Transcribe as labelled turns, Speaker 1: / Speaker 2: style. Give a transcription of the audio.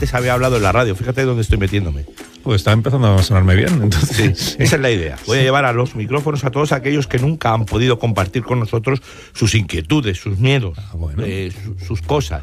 Speaker 1: antes había hablado en la radio. Fíjate dónde estoy metiéndome.
Speaker 2: Pues está empezando a sonarme bien, entonces.
Speaker 1: Sí, esa es la idea. Voy a llevar a los micrófonos a todos aquellos que nunca han podido compartir con nosotros sus inquietudes, sus miedos, sus cosas.